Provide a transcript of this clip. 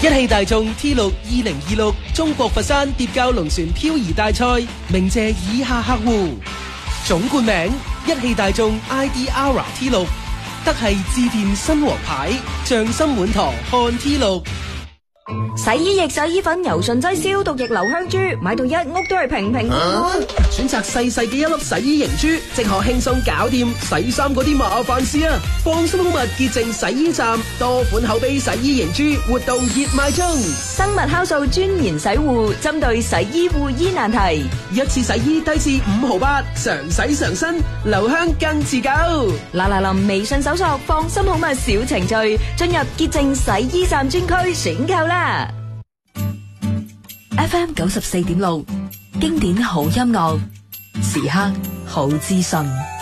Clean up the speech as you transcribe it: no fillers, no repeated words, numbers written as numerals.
一汽大眾 T6 2026中國佛山蝶教龍船漂移大賽鳴謝以下客戶：總冠名一汽大眾 ID.ARA T6， 德系致電新王牌，匠心滿堂看 T6。 洗衣液、洗衣粉、柔順劑、消毒液、留香珠，買到一屋都係平平安安。 選擇細細嘅一粒洗衣凝珠，即可輕鬆搞掂洗衫嗰啲麻煩事啊！放心好物潔淨洗衣站，多款口碑洗衣凝珠活動熱賣中。 生物酵素專研洗護，針對洗衣護衣難題， 一次洗衣低至5毫8，常洗常新，留香更持久。 嗱臨微信搜索放心好物小程序，進入潔淨洗衣站專區選購啦。FM 94.6，經典好音樂，時刻好資訊。